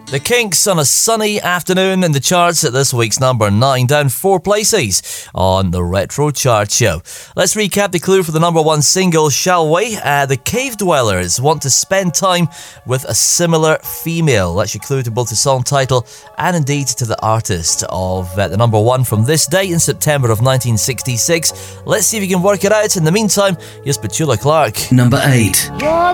The Kinks on a sunny afternoon in the charts at this week's number 9, down 4 places on the Retro Chart Show. Let's recap the clue for the number 1 single, shall we? The Cave Dwellers want to spend time with a similar female. That's your clue to both the song title and indeed to the artist of the number 1 from this date in September of 1966. Let's see if you can work it out. In the meantime, here's Petula Clark. Number 8.